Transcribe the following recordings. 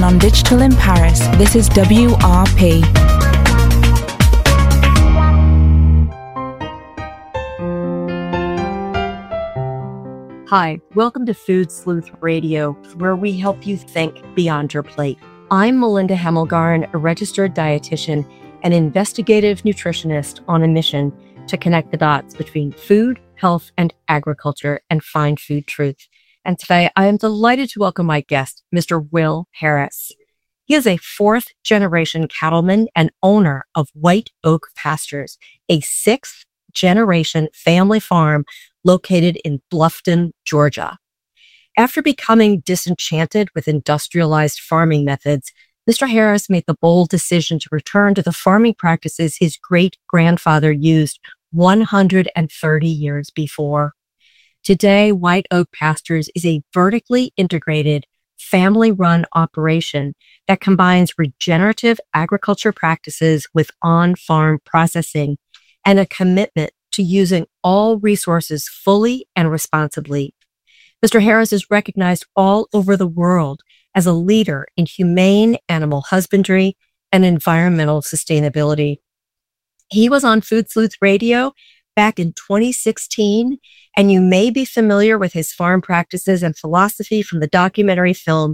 on Digital in Paris. This is WRP. Hi, welcome to Food Sleuth Radio, where we help you think beyond your plate. I'm Melinda Hemmelgarn, a registered dietitian and investigative nutritionist on a mission to connect the dots between food, health, and agriculture and find food truth. And today I am delighted to welcome my guest, Mr. Will Harris. He is a fourth-generation cattleman and owner of White Oak Pastures, a sixth-generation family farm located in Bluffton, Georgia. After becoming disenchanted with industrialized farming methods, Mr. Harris made the bold decision to return to the farming practices his great-grandfather used 130 years before. Today, White Oak Pastures is a vertically integrated, family-run operation that combines regenerative agriculture practices with on-farm processing and a commitment to using all resources fully and responsibly. Mr. Harris is recognized all over the world as a leader in humane animal husbandry and environmental sustainability. He was on Food Sleuth Radio back in 2016, and you may be familiar with his farm practices and philosophy from the documentary film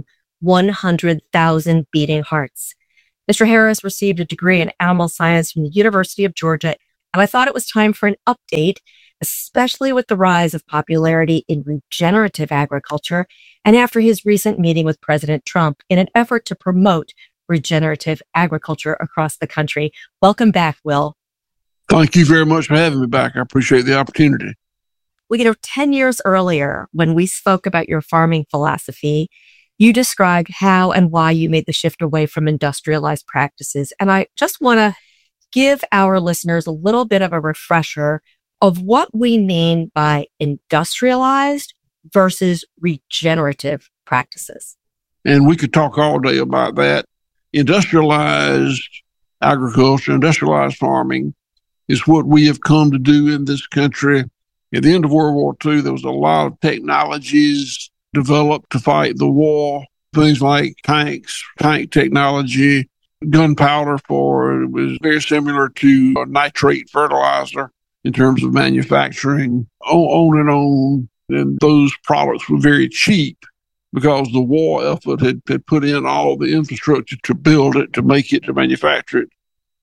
100,000 Beating Hearts. Mr. Harris received a degree in animal science from the University of Georgia, and I thought it was time for an update, especially with the rise of popularity in regenerative agriculture and after his recent meeting with President Trump in an effort to promote regenerative agriculture across the country. Welcome back, Will. Thank you very much for having me back. I appreciate the opportunity. Well, 10 years earlier, when we spoke about your farming philosophy, you described how and why you made the shift away from industrialized practices. And I just want to give our listeners a little bit of a refresher of what we mean by industrialized versus regenerative practices. And we could talk all day about that. Industrialized agriculture, industrialized farming is what we have come to do in this country. At the end of World War II, there was a lot of technologies developed to fight the war, things like tanks, tank technology, gunpowder it was very similar to nitrate fertilizer in terms of manufacturing, on and on. And those products were very cheap because the war effort had put in all the infrastructure to build it, to make it, to manufacture it.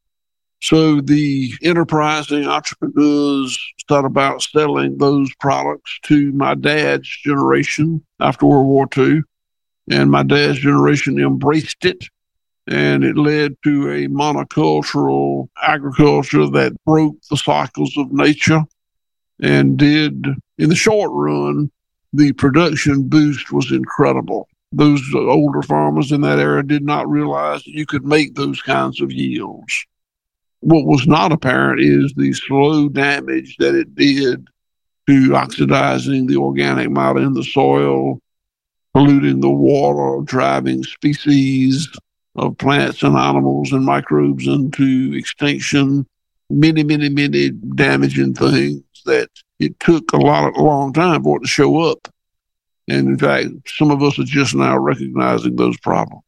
So the enterprising entrepreneurs thought about selling those products to my dad's generation after World War II. And my dad's generation embraced it. And it led to a monocultural agriculture that broke the cycles of nature and did, in the short run, the production boost was incredible. Those older farmers in that era did not realize that you could make those kinds of yields. What was not apparent is the slow damage that it did to oxidizing the organic matter in the soil, polluting the water, driving species of plants and animals and microbes into extinction, many damaging things that it took a long time for it to show up. And in fact, some of us are just now recognizing those problems.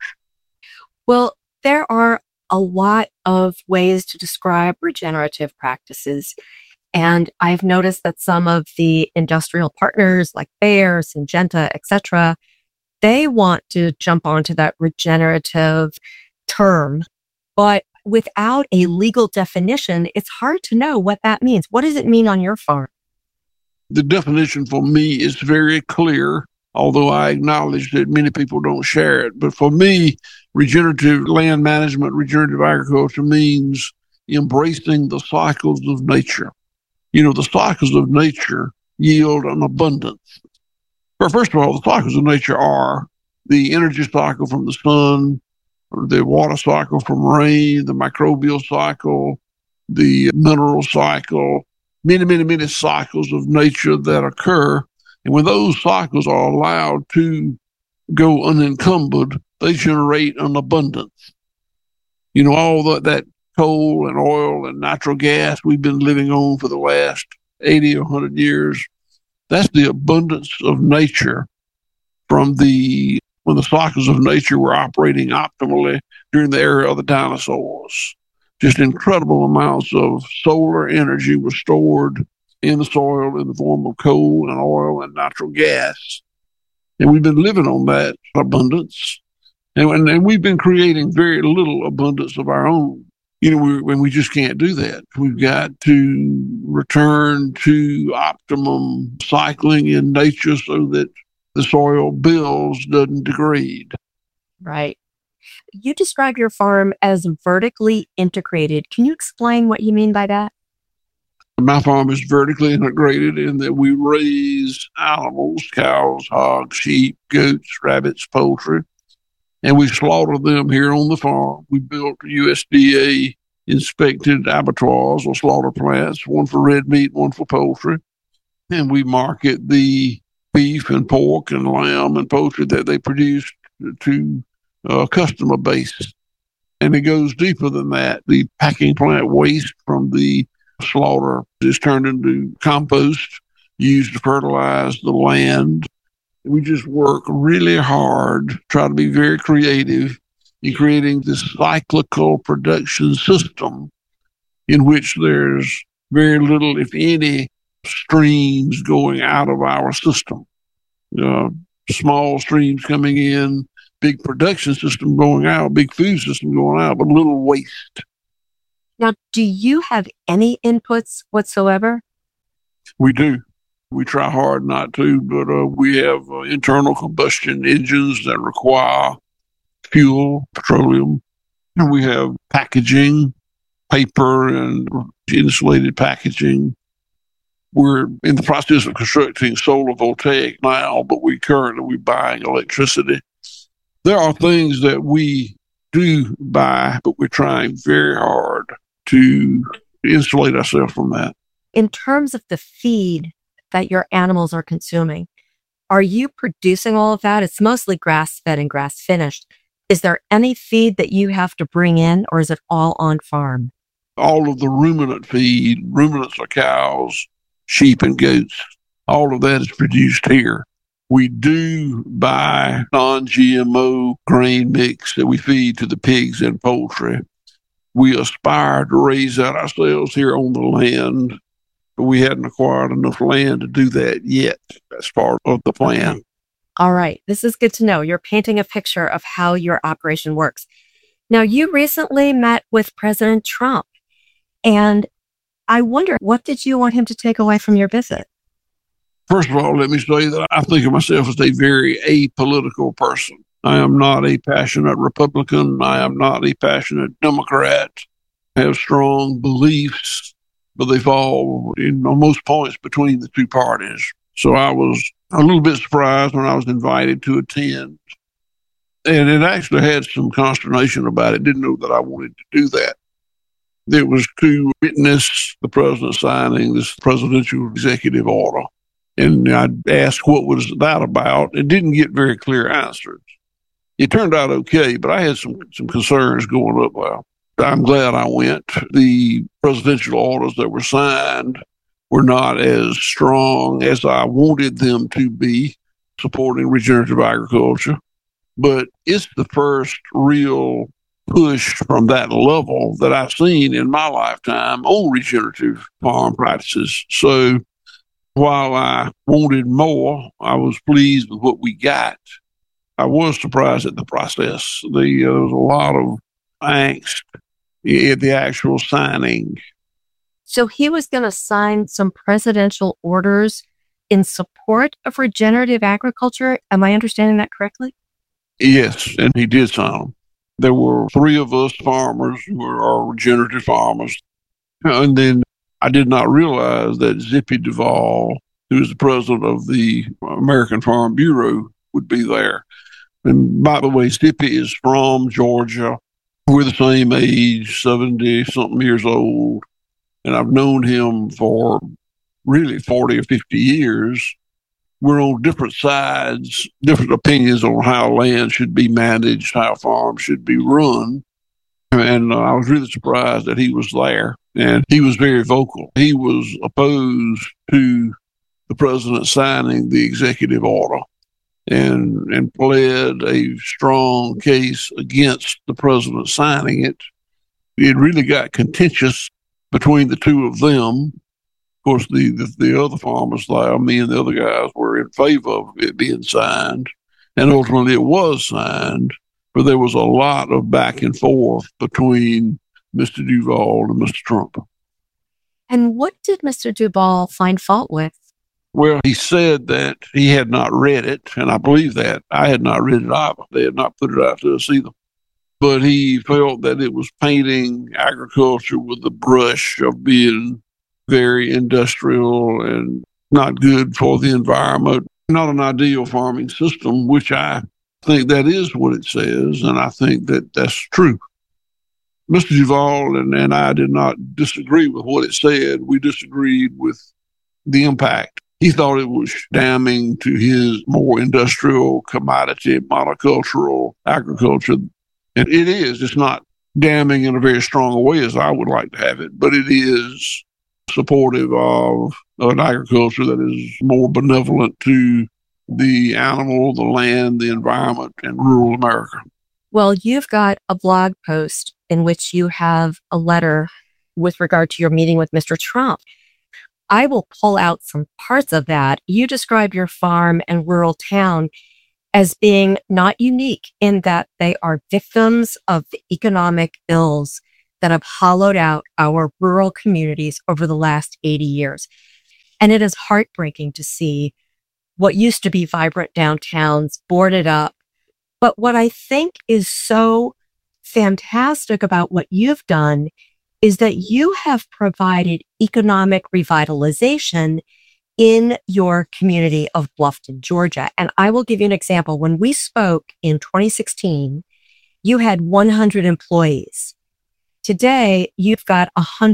Well, there are a lot of ways to describe regenerative practices. And I've noticed that some of the industrial partners like Bayer, Syngenta, etc., they want to jump onto that regenerative term, but without a legal definition, it's hard to know what that means. What does it mean on your farm? The definition for me is very clear, although I acknowledge that many people don't share it. But for me, regenerative land management, regenerative agriculture means embracing the cycles of nature. The cycles of nature yield an abundance. First of all, the cycles of nature are the energy cycle from the sun, the water cycle from rain, the microbial cycle, the mineral cycle, many cycles of nature that occur. And when those cycles are allowed to go unencumbered, they generate an abundance. All that coal and oil and natural gas we've been living on for the last 80 or 100 years, that's the abundance of nature from the when the cycles of nature were operating optimally during the era of the dinosaurs. Just incredible amounts of solar energy was stored in the soil in the form of coal and oil and natural gas. And we've been living on that abundance. And we've been creating very little abundance of our own. When we just can't do that. We've got to return to optimum cycling in nature so that the soil bills doesn't degrade. Right. You describe your farm as vertically integrated. Can you explain what you mean by that? My farm is vertically integrated in that we raise animals, cows, hogs, sheep, goats, rabbits, poultry, and we slaughter them here on the farm. We built USDA inspected abattoirs or slaughter plants, one for red meat, one for poultry. And we market the beef and pork and lamb and poultry that they produce to a customer base. And it goes deeper than that. The packing plant waste from the slaughter is turned into compost used to fertilize the land. We just work really hard, try to be very creative in creating this cyclical production system in which there's very little, if any, streams going out of our system. Small streams coming in, big production system going out, big food system going out, but little waste. Now, do you have any inputs whatsoever? We do. We try hard not to, but we have internal combustion engines that require fuel, petroleum. And we have packaging, paper and insulated packaging. We're in the process of constructing solar voltaic now, but we're buying electricity. There are things that we do buy, but we're trying very hard to insulate ourselves from that. In terms of the feed that your animals are consuming, are you producing all of that? It's mostly grass-fed and grass-finished. Is there any feed that you have to bring in, or is it all on farm? All of the ruminant feed, ruminants are cows, sheep, and goats. All of that is produced here. We do buy non-GMO grain mix that we feed to the pigs and poultry. We aspire to raise that ourselves here on the land, but we hadn't acquired enough land to do that yet. That's part of the plan. All right. This is good to know. You're painting a picture of how your operation works. Now, you recently met with President Trump, and I wonder, what did you want him to take away from your visit? First of all, let me say that I think of myself as a very apolitical person. I am not a passionate Republican. I am not a passionate Democrat. I have strong beliefs, but they fall on most points between the two parties. So I was a little bit surprised when I was invited to attend. And it actually had some consternation about it. Didn't know that I wanted to do that. It was to witness the president signing this presidential executive order. And I asked what was that about. It didn't get very clear answers. It turned out okay, but I had some concerns going up. Well, I'm glad I went. The presidential orders that were signed were not as strong as I wanted them to be, supporting regenerative agriculture. But it's the first real push from that level that I've seen in my lifetime on regenerative farm practices. So while I wanted more, I was pleased with what we got. I was surprised at the process. There was a lot of angst at the actual signing. So he was going to sign some presidential orders in support of regenerative agriculture. Am I understanding that correctly? Yes, and he did sign them. There were 3 of us farmers who are regenerative farmers. And then I did not realize that Zippy Duvall, who is the president of the American Farm Bureau, would be there. And by the way, Zippy is from Georgia. We're the same age, 70-something years old. And I've known him for really 40 or 50 years. We're on different sides, different opinions on how land should be managed, how farms should be run. And I was really surprised that he was there. And he was very vocal. He was opposed to the president signing the executive order. and pled a strong case against the president signing it. It really got contentious between the two of them. Of course, the other farmers, like me and the other guys, were in favor of it being signed, and ultimately it was signed. But there was a lot of back and forth between Mr. Duvall and Mr. Trump. And what did Mr. Duvall find fault with? Well, he said that he had not read it, and I believe that. I had not read it either. They had not put it out to us either. But he felt that it was painting agriculture with the brush of being very industrial and not good for the environment, not an ideal farming system, which I think that is what it says, and I think that that's true. Mr. Duvall and I did not disagree with what it said. We disagreed with the impact. He thought it was damning to his more industrial, commodity, monocultural agriculture. And it is. It's not damning in a very strong way as I would like to have it, but it is supportive of an agriculture that is more benevolent to the animal, the land, the environment, and rural America. Well, you've got a blog post in which you have a letter with regard to your meeting with Mr. Trump. I will pull out some parts of that. You describe your farm and rural town as being not unique in that they are victims of the economic ills that have hollowed out our rural communities over the last 80 years. And it is heartbreaking to see what used to be vibrant downtowns boarded up. But what I think is so fantastic about what you've done is that you have provided economic revitalization in your community of Bluffton, Georgia. And I will give you an example. When we spoke in 2016, you had 100 employees. Today, you've got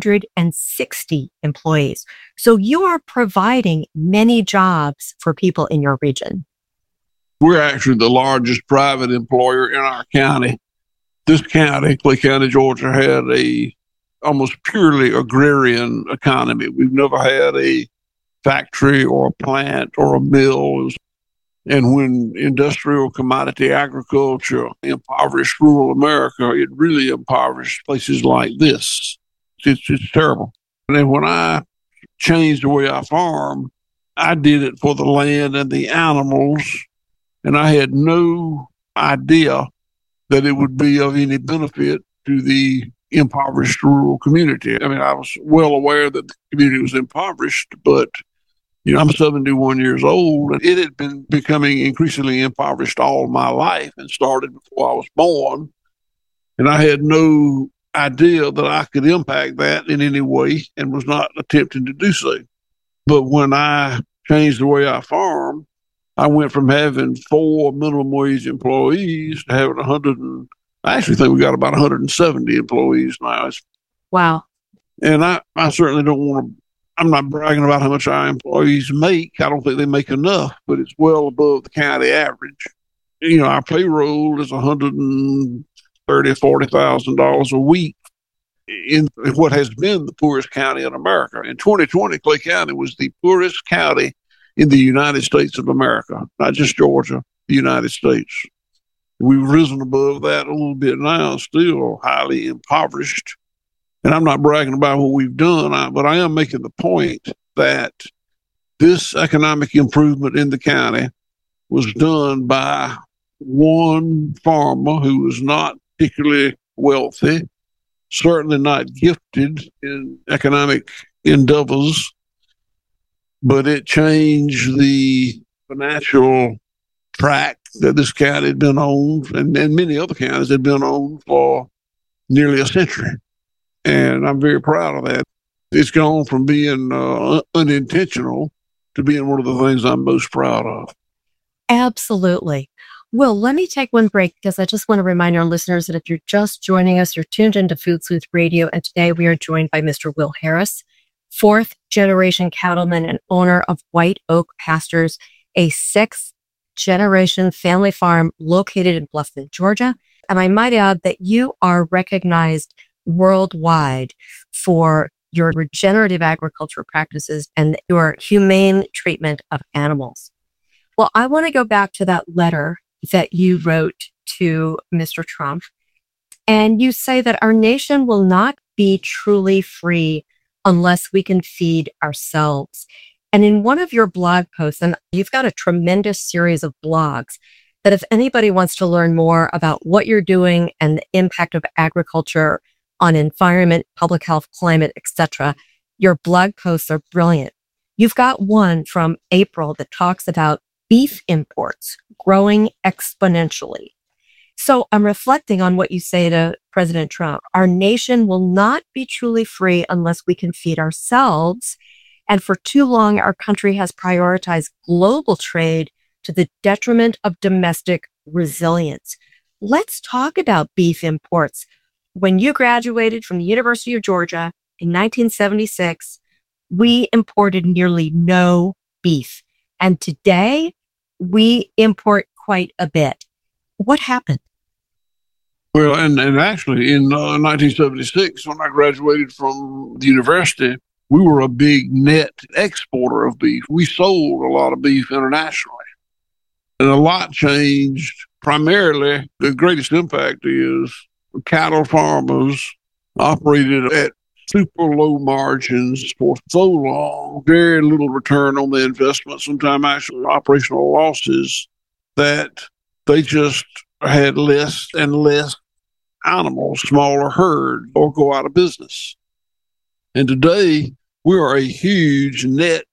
160 employees. So you are providing many jobs for people in your region. We're actually the largest private employer in our county. This county, Clay County, Georgia, had a almost purely agrarian economy. We've never had a factory or a plant or a mill. And when industrial commodity agriculture impoverished rural America, it really impoverished places like this. It's terrible. And then when I changed the way I farm, I did it for the land and the animals, and I had no idea that it would be of any benefit to the impoverished rural community. I mean, I was well aware that the community was impoverished, but I'm 71 years old, and it had been becoming increasingly impoverished all my life and started before I was born. And I had no idea that I could impact that in any way and was not attempting to do so. But when I changed the way I farm, I went from having 4 minimum wage employees to having 100. I actually think we got about 170 employees now. Wow. And I certainly don't want to, I'm not bragging about how much our employees make. I don't think they make enough, but it's well above the county average. Our payroll is $130,000, $40,000 a week in what has been the poorest county in America. In 2020, Clay County was the poorest county in the United States of America, not just Georgia, the United States. We've risen above that a little bit now, still highly impoverished. And I'm not bragging about what we've done, but I am making the point that this economic improvement in the county was done by one farmer who was not particularly wealthy, certainly not gifted in economic endeavors, but it changed the financial track that this county had been on, and many other counties had been on for nearly a century. And I'm very proud of that. It's gone from being unintentional to being one of the things I'm most proud of. Absolutely. Will, let me take one break because I just want to remind our listeners that if you're just joining us, you're tuned into Food Sleuth Radio, and today we are joined by Mr. Will Harris, 4th generation cattleman and owner of White Oak Pastures, a 6th generation family farm located in Bluffton, Georgia. And I might add that you are recognized worldwide for your regenerative agriculture practices and your humane treatment of animals. Well, I want to go back to that letter that you wrote to Mr. Trump. And you say that our nation will not be truly free unless we can feed ourselves. And in one of your blog posts, and you've got a tremendous series of blogs, that if anybody wants to learn more about what you're doing and the impact of agriculture on environment, public health, climate, etc., your blog posts are brilliant. You've got one from April that talks about beef imports growing exponentially. So I'm reflecting on what you say to President Trump. Our nation will not be truly free unless we can feed ourselves. And for too long, our country has prioritized global trade to the detriment of domestic resilience. Let's talk about beef imports. When you graduated from the University of Georgia in 1976, we imported nearly no beef. And today, we import quite a bit. What happened? Well, and actually in 1976, when I graduated from the university, we were a big net exporter of beef. We sold a lot of beef internationally. And a lot changed. Primarily, the greatest impact is cattle farmers operated at super low margins for so long, very little return on the investment, sometimes actually operational losses, that they just had less and less animals, smaller herd, or go out of business. And today, we are a huge net